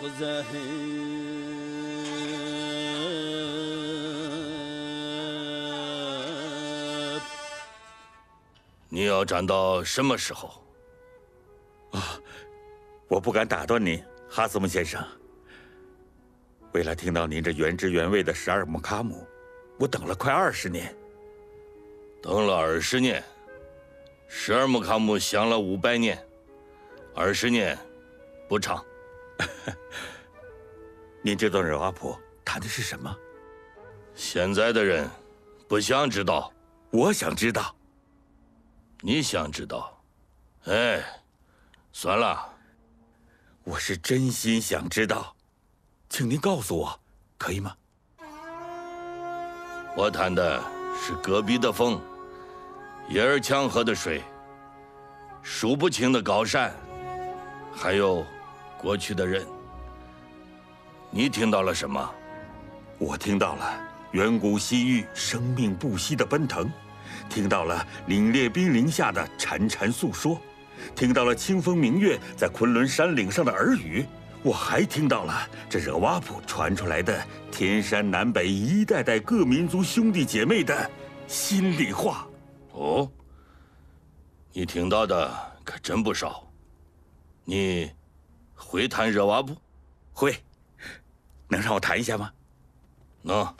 你要站到什么时候？ 我不敢打断您，哈斯姆先生。为了听到您这原汁原味的十二木卡姆，我等了快20年。 等了20年，十二木卡姆响了500年，20年不长。 您这段热瓦普谈的是什么？ 现在的人不想知道， 我想知道。 你想知道？哎，算了。 我是真心想知道，请您告诉我，可以吗？ 我谈的是戈壁的风，耶尔强河的水，数不清的高山，还有过去的人。你听到了什么？ 我听到了远古西域生命不息的奔腾，听到了凛冽冰凌下的潺潺诉说，听到了清风明月在昆仑山岭上的耳语，我还听到了这热瓦普传出来的天山南北一代代各民族兄弟姐妹的心里话。 哦，你听到的可真不少。你会弹热瓦布？ 会，能让我弹一下吗？ 能。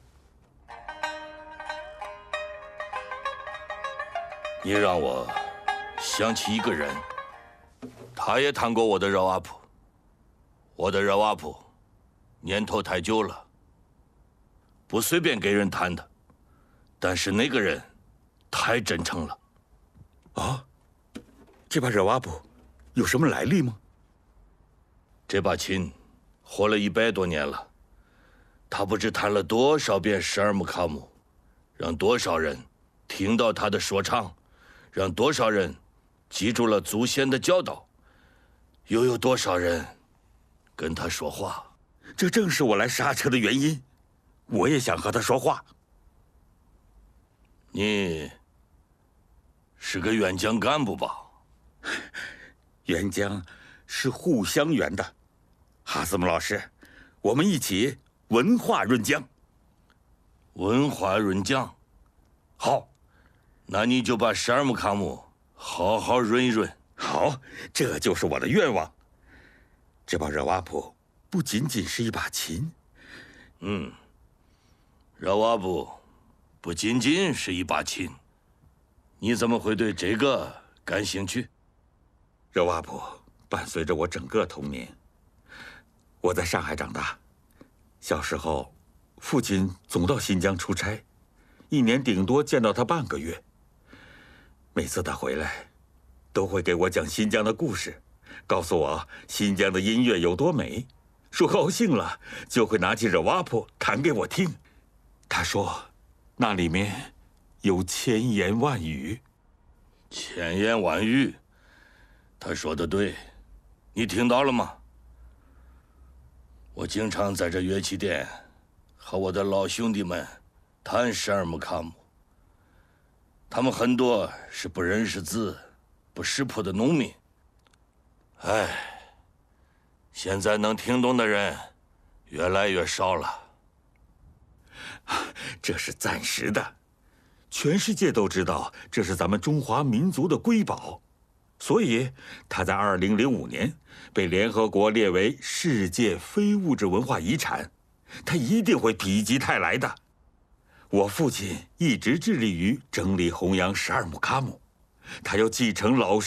你让我想起一个人，他也弹过我的热瓦普。我的热瓦普年头太久了，不随便给人弹的。但是那个人太真诚了。 哦，这把热瓦普有什么来历吗？ 这把琴活了100多年了，他不知弹了多少遍十二木卡姆，让多少人听到他的说唱，让多少人记住了祖先的教导，又有多少人跟他说话。 这正是我来刹车的原因，我也想和他说话。 你是个援疆干部吧？ 援疆是互相援的，哈斯姆老师，我们一起文化润疆。 文化润疆，好，那你就把十二木卡姆好好润一润。 好，这就是我的愿望。这把热瓦普不仅仅是一把琴， 热瓦布不仅仅是一把琴，你怎么会对这个感兴趣？ 热瓦普伴随着我整个童年。我在上海长大，小时候，父亲总到新疆出差，1年顶多见到他半个月。每次他回来，都会给我讲新疆的故事，告诉我新疆的音乐有多美。说高兴了，就会拿起热瓦普弹给我听。他说，那里面有千言万语。 千言万语，他说的对，你听到了吗？我经常在这乐器店和我的老兄弟们弹十二木卡姆，他们很多是不认识字、不识谱的农民。哎，现在能听懂的人越来越少了。 这是暂时的，全世界都知道这是咱们中华民族的瑰宝，所以它在2005年被联合国列为世界非物质文化遗产，它一定会否极泰来的。我父亲一直致力于整理弘扬十二木卡姆，他要继承老师